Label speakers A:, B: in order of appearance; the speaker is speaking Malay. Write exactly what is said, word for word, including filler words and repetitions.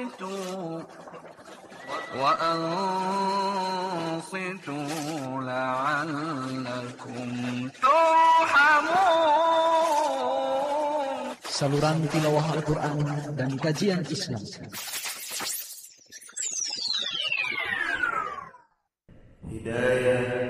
A: وأنصتوا لعلكم ترحمون.
B: Saluran tilawah Al-Quran dan kajian Islam.
C: Hidayah